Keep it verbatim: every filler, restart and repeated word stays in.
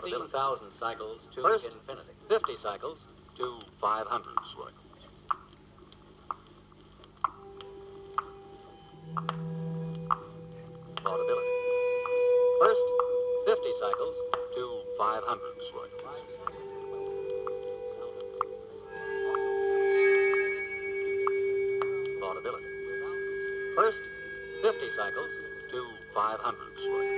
fifteen thousand cycles to First, infinity. fifty cycles to five hundred cycles. Laudability. First, fifty cycles to five hundred cycles. Laudability. First, fifty cycles to five hundred cycles.